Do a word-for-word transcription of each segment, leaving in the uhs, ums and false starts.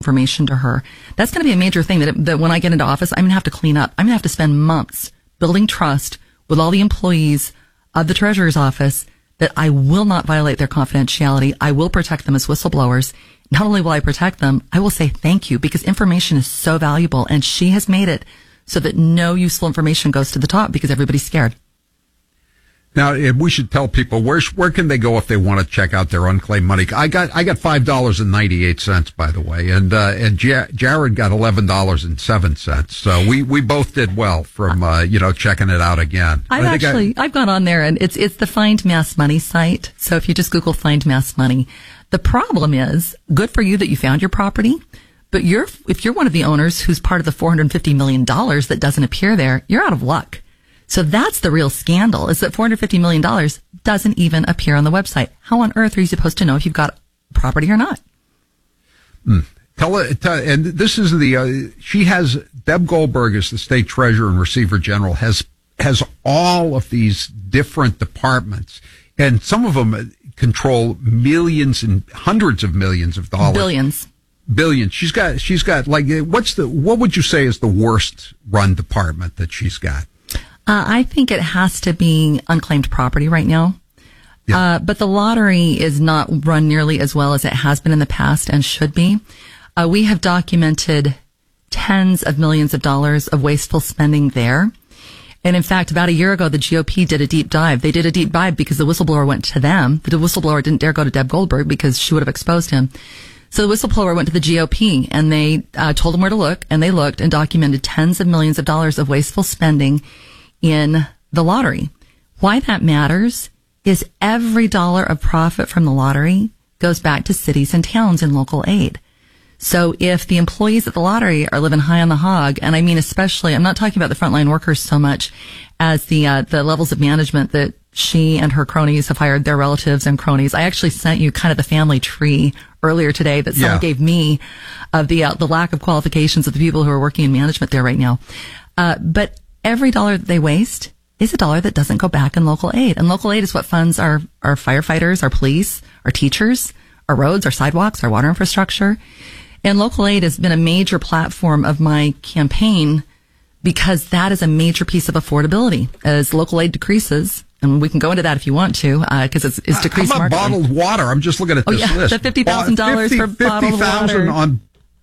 information to her. That's going to be a major thing that, that when I get into office, I'm going to have to clean up. I'm going to have to spend months building trust with all the employees of the treasurer's office that I will not violate their confidentiality. I will protect them as whistleblowers. Not only will I protect them, I will say thank you because information is so valuable, and she has made it so that no useful information goes to the top because everybody's scared. Now, we should tell people where where can they go if they want to check out their unclaimed money. I got I got five dollars and ninety eight cents, by the way, and uh, and J- Jared got eleven dollars and seven cents. So we, we both did well from uh, you know checking it out again. I've I think actually I, I've gone on there, and it's it's the Find Mass Money site. So if you just Google Find Mass Money, the problem is good for you that you found your property, but you're if you're one of the owners who's part of the four hundred fifty million dollars that doesn't appear there, you're out of luck. So that's the real scandal, is that four hundred fifty million dollars doesn't even appear on the website. How on earth are you supposed to know if you've got property or not? Mm. Tell it, tell, and this is the, uh, she has, Deb Goldberg is the state treasurer and receiver general, has, has all of these different departments, and some of them control millions and hundreds of millions of dollars. Billions. Billions. She's got, she's got, like, what's the, what would you say is the worst run department that she's got? Uh, I think it has to be unclaimed property right now. Yeah. Uh, but the lottery is not run nearly as well as it has been in the past and should be. Uh, we have documented tens of millions of dollars of wasteful spending there. And in fact, about a year ago, the G O P did a deep dive. They did a deep dive because the whistleblower went to them. The whistleblower didn't dare go to Deb Goldberg because she would have exposed him. So the whistleblower went to the G O P and they uh, told them where to look, and they looked and documented tens of millions of dollars of wasteful spending in the lottery. Why that matters is every dollar of profit from the lottery goes back to cities and towns in local aid. So if the employees at the lottery are living high on the hog, and I mean especially, I'm not talking about the frontline workers so much as the uh, the levels of management that she and her cronies have hired their relatives and cronies. I actually sent you kind of the family tree earlier today that someone yeah. gave me of the uh, the lack of qualifications of the people who are working in management there right now. Uh, but every dollar that they waste is a dollar that doesn't go back in local aid. And local aid is what funds our, our firefighters, our police, our teachers, our roads, our sidewalks, our water infrastructure. And local aid has been a major platform of my campaign because that is a major piece of affordability. As local aid decreases, and we can go into that if you want to, because uh, it's, it's decreased How about markedly. bottled water? I'm just looking at this oh, yeah, list. The fifty thousand dollars for bottled water. on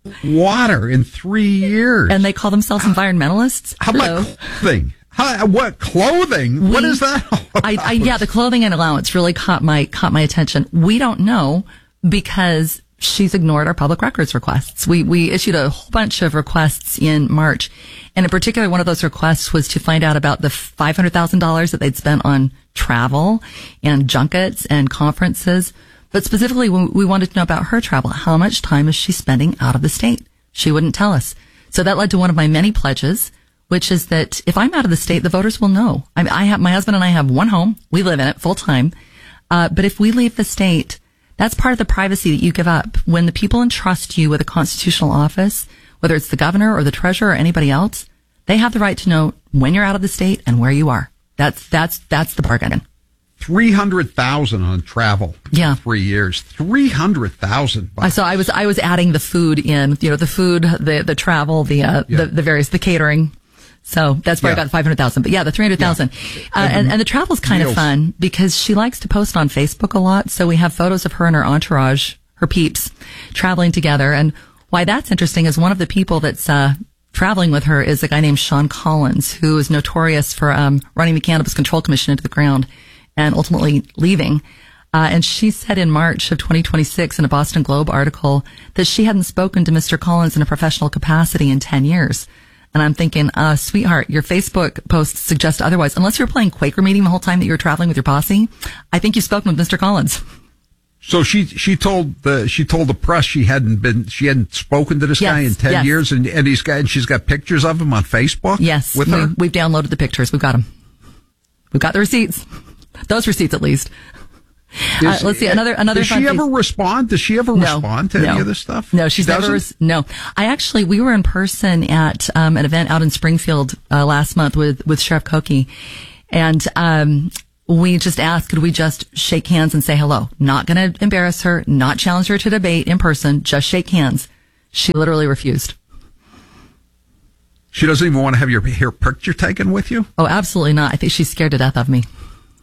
water in three years. And they call themselves environmentalists. How Hello. about clothing? How, what clothing? We, what is that? I, I, yeah, the clothing and allowance really caught my caught my attention. We don't know because she's ignored our public records requests. We we issued a whole bunch of requests in March, and in particular, one of those requests was to find out about the five hundred thousand dollars that they'd spent on travel and junkets and conferences. But specifically, we wanted to know about her travel. How much time is she spending out of the state? She wouldn't tell us. So that led to one of my many pledges, which is that if I'm out of the state, the voters will know. I, mean, I have, my husband and I have one home. We live in it full time. Uh, but if we leave the state, that's part of the privacy that you give up. When the people entrust you with a constitutional office, whether it's the governor or the treasurer or anybody else, they have the right to know when you're out of the state and where you are. That's, that's, that's the bargain. Three hundred thousand on travel. Yeah, in three years. Three hundred thousand. So I was I was adding the food in. You know, the food, the the travel, the uh, yeah. the, the various the catering. So that's where yeah. I got the five hundred thousand. But yeah, the three hundred thousand. Yeah. Uh, and and the travel's kind meals. of fun because she likes to post on Facebook a lot. So we have photos of her and her entourage, her peeps, traveling together. And why that's interesting is one of the people that's uh, traveling with her is a guy named Sean Collins, who is notorious for um, running the Cannabis Control Commission into the ground and ultimately leaving. Uh, and she said in March of twenty twenty-six in a Boston Globe article that she hadn't spoken to Mister Collins in a professional capacity in ten years. And I'm thinking, uh, sweetheart, your Facebook posts suggest otherwise. Unless you were playing Quaker meeting the whole time that you were traveling with your posse, I think you've spoken with Mister Collins. So she she told the she told the press she hadn't been she hadn't spoken to this yes, guy in ten yes. years, and and he's got and she's got pictures of him on Facebook. Yes, with we, her. We've downloaded the pictures. We've got them. We've got the receipts. Those receipts, at least. Is, uh, let's see another another. Does she ever respond? Does she ever no, respond to no. any of this stuff? No, she's Doesn't? never. Res- no, I actually we were in person at um, an event out in Springfield uh, last month with with Sheriff Koki, and um, we just asked, could we just shake hands and say hello? Not going to embarrass her, not challenge her to debate in person, just shake hands. She literally refused. She doesn't even want to have your hair picture taken with you? Oh, absolutely not. I think she's scared to death of me.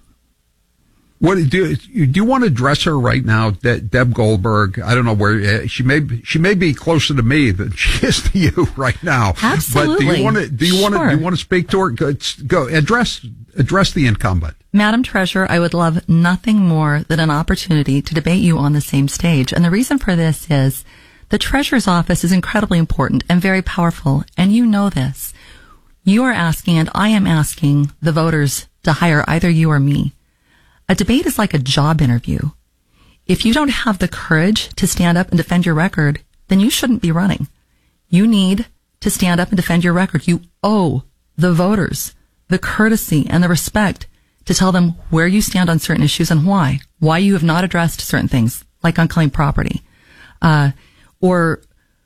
What do you, do you want to address her right now, De- Deb Goldberg? I don't know where uh, she may be, she may be closer to me than she is to you right now. Absolutely. But do you want to do you want to Sure. do you want to speak to her? Go, go address address the incumbent. Madam Treasurer, I would love nothing more than an opportunity to debate you on the same stage. And the reason for this is the Treasurer's office is incredibly important and very powerful, and you know this. You are asking, and I am asking, the voters to hire either you or me. A debate is like a job interview. If you don't have the courage to stand up and defend your record, then you shouldn't be running. You need to stand up and defend your record. You owe the voters the courtesy and the respect to tell them where you stand on certain issues and why. Why you have not addressed certain things, like unclaimed property. Uh, or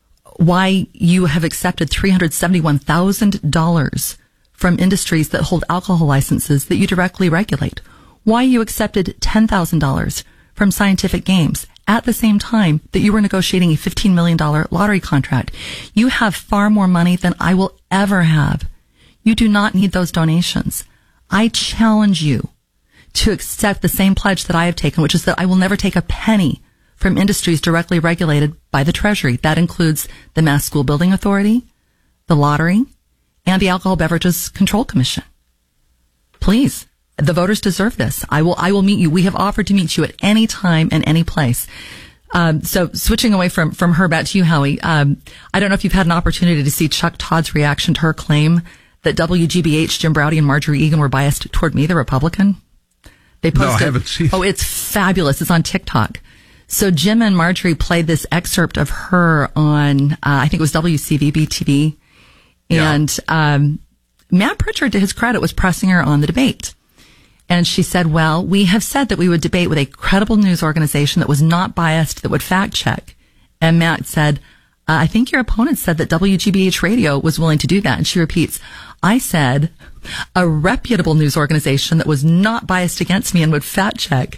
why you have accepted three hundred seventy-one thousand dollars from industries that hold alcohol licenses that you directly regulate. Why you accepted ten thousand dollars from Scientific Games at the same time that you were negotiating a fifteen million dollars lottery contract. You have far more money than I will ever have. You do not need those donations. I challenge you to accept the same pledge that I have taken, which is that I will never take a penny from industries directly regulated by the Treasury. That includes the Mass School Building Authority, the lottery, and the Alcohol Beverages Control Commission. Please, the voters deserve this. I will, I will meet you. We have offered to meet you at any time and any place. Um, so switching away from, from her back to you, Howie, um, I don't know if you've had an opportunity to see Chuck Todd's reaction to her claim that W G B H, Jim Browdy, and Marjorie Egan were biased toward me, the Republican. They posted, no, I haven't seen it. Oh, it's fabulous. It's on TikTok. So Jim and Marjorie played this excerpt of her on, uh, I think it was W C V B T V. And, yeah. um, Matt Pritchard, to his credit, was pressing her on the debate. And she said, well, we have said that we would debate with a credible news organization that was not biased, that would fact check. And Matt said, uh, I think your opponent said that W G B H Radio was willing to do that. And she repeats, I said a reputable news organization that was not biased against me and would fact check.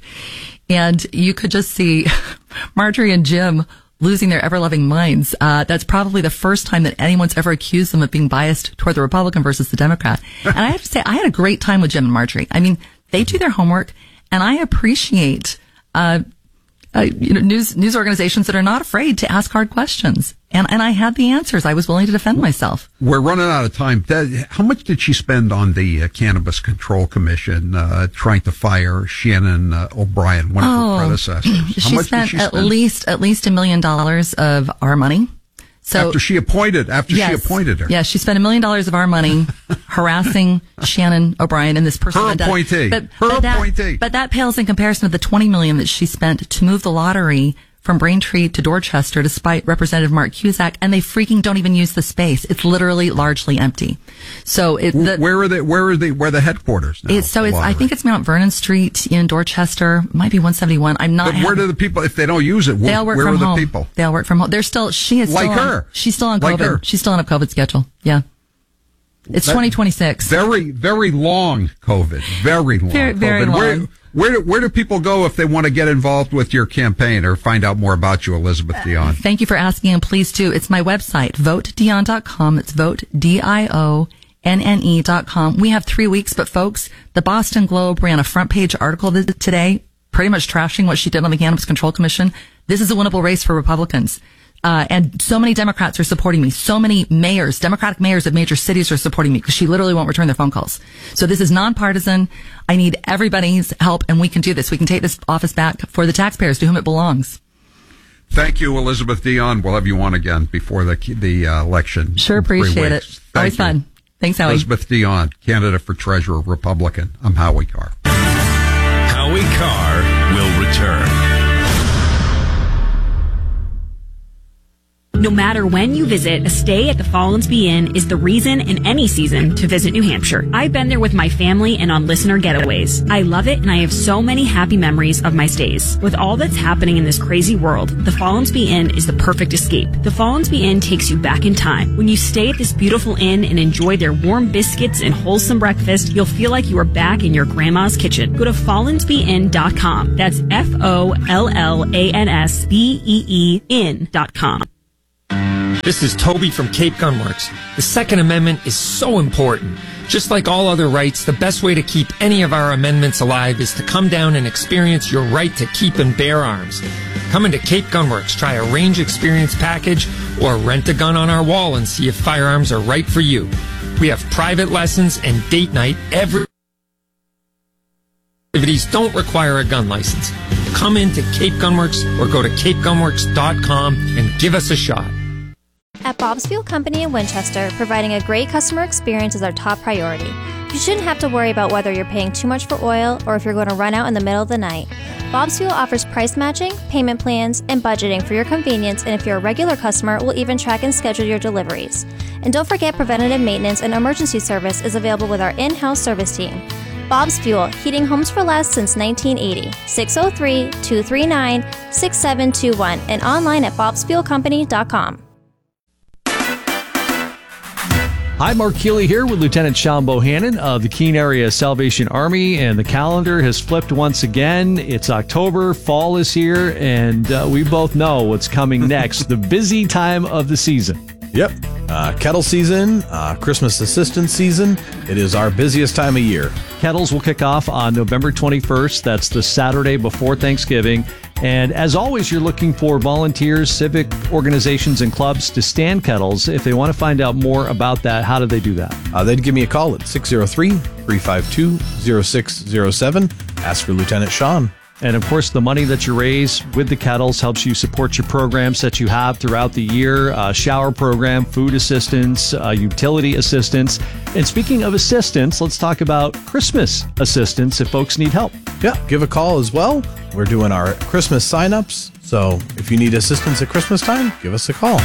And you could just see Marjorie and Jim losing their ever-loving minds. Uh, that's probably the first time that anyone's ever accused them of being biased toward the Republican versus the Democrat. And I have to say, I had a great time with Jim and Marjorie. I mean, they do their homework, and I appreciate uh, uh, you know, news news organizations that are not afraid to ask hard questions. And and I had the answers. I was willing to defend myself. We're running out of time. That, how much did she spend on the uh, Cannabis Control Commission uh, trying to fire Shannon uh, O'Brien, one of oh, her predecessors? How she much spent did she at spend? least at least a million dollars of our money. So after she appointed, after yes, she appointed her, yes, she spent a million dollars of our money harassing Shannon O'Brien and this person. Her that appointee, but, her but that, appointee. But that pales in comparison to the twenty million that she spent to move the lottery from Braintree to Dorchester, despite Representative Mark Cusack, and they freaking don't even use the space. It's literally largely empty. So it, the, where are they? Where are they? Where are the headquarters now? It's, so it's. I think it's Mount Vernon Street in Dorchester. Might be one seventy-one. I'm not. But where having, do the people? If they don't use it, they all work where from are the home. people? They all work from home. They're still. She is like still her. On, she's still on like COVID. Her. She's still on a COVID schedule. Yeah. It's twenty twenty-six. Very, very long COVID. Very long. Very, COVID. very long. Where, where, do, where do people go if they want to get involved with your campaign or find out more about you, Elizabeth Dion? Thank you for asking, and please do. It's my website, vote dion dot com. It's vote, D I O N N E dot com. We have three weeks, but folks, the Boston Globe ran a front page article today, pretty much trashing what she did on the Cannabis Control Commission. This is a winnable race for Republicans. Uh, and so many Democrats are supporting me. So many mayors, Democratic mayors of major cities are supporting me because she literally won't return their phone calls. So this is nonpartisan. I need everybody's help, and we can do this. We can take this office back for the taxpayers to whom it belongs. Thank you, Elizabeth Dion. We'll have you on again before the the uh, election. Sure, appreciate it. Thank Always you. fun. Thanks, Howie. Elizabeth Dion, candidate for treasurer, Republican. I'm Howie Carr. Howie Carr will return. No matter when you visit, a stay at the Follansbee Inn is the reason in any season to visit New Hampshire. I've been there with my family and on listener getaways. I love it, and I have so many happy memories of my stays. With all that's happening in this crazy world, the Follansbee Inn is the perfect escape. The Follansbee Inn takes you back in time. When you stay at this beautiful inn and enjoy their warm biscuits and wholesome breakfast, you'll feel like you are back in your grandma's kitchen. Go to follansbee inn dot com. That's F O L L A N S B E E inn dot com. This is Toby from Cape Gunworks. The Second Amendment is so important. Just like all other rights, the best way to keep any of our amendments alive is to come down and experience your right to keep and bear arms. Come into Cape Gunworks, try a range experience package, or rent a gun on our wall and see if firearms are right for you. We have private lessons and date night every activities don't require a gun license. Come into Cape Gunworks or go to cape gunworks dot com and give us a shot. At Bob's Fuel Company in Winchester, providing a great customer experience is our top priority. You shouldn't have to worry about whether you're paying too much for oil or if you're going to run out in the middle of the night. Bob's Fuel offers price matching, payment plans, and budgeting for your convenience, and if you're a regular customer, we'll even track and schedule your deliveries. And don't forget, preventative maintenance and emergency service is available with our in-house service team. Bob's Fuel, heating homes for less since nineteen eighty. six oh three, two three nine, six seven two one and online at bobs fuel company dot com. Hi, Mark Keeley here with Lieutenant Sean Bohannon of the Keene Area Salvation Army, and the calendar has flipped once again. It's October, fall is here, and uh, we both know what's coming next, the busy time of the season. Yep. Uh, kettle season, uh, Christmas assistance season. It is our busiest time of year. Kettles will kick off on November twenty-first. That's the Saturday before Thanksgiving. And as always, you're looking for volunteers, civic organizations, and clubs to stand kettles. If they want to find out more about that, how do they do that? Uh, they'd give me a call at six oh three, three five two, oh six oh seven. Ask for Lieutenant Sean. And of course, the money that you raise with the kettles helps you support your programs that you have throughout the year, uh, shower program, food assistance, uh, utility assistance. And speaking of assistance, let's talk about Christmas assistance if folks need help. Yeah, give a call as well. We're doing our Christmas signups. So if you need assistance at Christmas time, give us a call.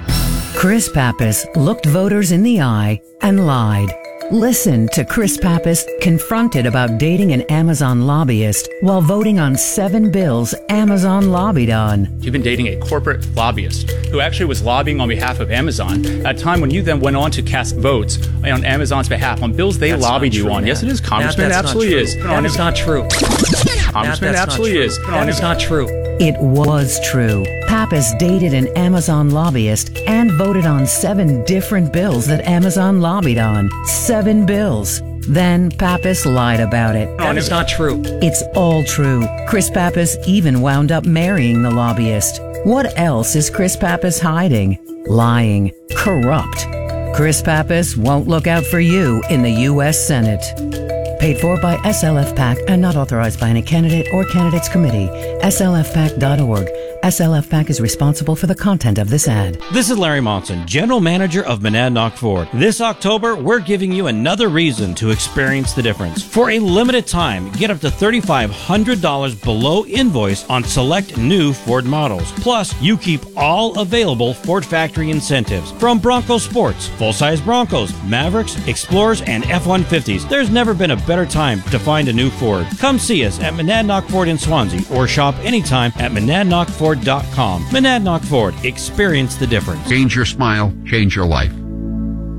Chris Pappas looked voters in the eye and lied. Listen to Chris Pappas confronted about dating an Amazon lobbyist while voting on seven bills Amazon lobbied on. You've been dating a corporate lobbyist who actually was lobbying on behalf of Amazon at a time when you then went on to cast votes on Amazon's behalf on bills they that's lobbied you true, on. Matt. Yes, it is. Congressman, Matt, absolutely is. That is not true. Congressman, Matt, absolutely not is. That is not true. It was true. Pappas dated an Amazon lobbyist and voted on seven different bills that Amazon lobbied on. Seven bills. Then Pappas lied about it. That is not true. It's all true. Chris Pappas even wound up marrying the lobbyist. What else is Chris Pappas hiding? Lying. Corrupt. Chris Pappas won't look out for you in the U S Senate. Paid for by S L F PAC and not authorized by any candidate or candidates committee. S L F pac dot org. S L F PAC is responsible for the content of this ad. This is Larry Monson, General Manager of Monadnock Ford. This October, we're giving you another reason to experience the difference. For a limited time, get up to three thousand five hundred dollars below invoice on select new Ford models. Plus, you keep all available Ford factory incentives from Bronco Sports, full-size Broncos, Mavericks, Explorers, and F one fifties. There's never been a better time to find a new Ford. Come see us at Monadnock Ford in Swansea or shop anytime at monadnock ford dot com. Monadnock Ford. Experience the difference. Change your smile, change your life.